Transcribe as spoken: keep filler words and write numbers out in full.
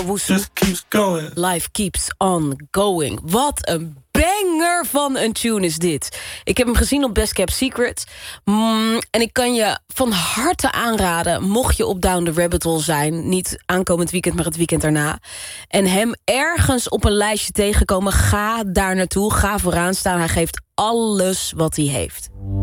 Woesoe. Just keeps going. Life keeps on going. Wat een banger van een tune is dit. Ik heb hem gezien op Best Kept Secret. Mm, en ik kan je van harte aanraden, mocht je op Down the Rabbit Hole zijn, niet aankomend weekend, maar het weekend daarna, en hem ergens op een lijstje tegenkomen, ga daar naartoe. Ga vooraan staan. Hij geeft alles wat hij heeft.